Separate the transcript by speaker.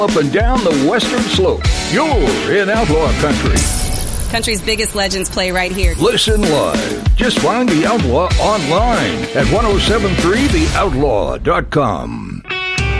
Speaker 1: Up and down the western slope. You're in Outlaw Country.
Speaker 2: Country's biggest legends play right here.
Speaker 1: Listen live. Just find The Outlaw online at 1073theoutlaw.com.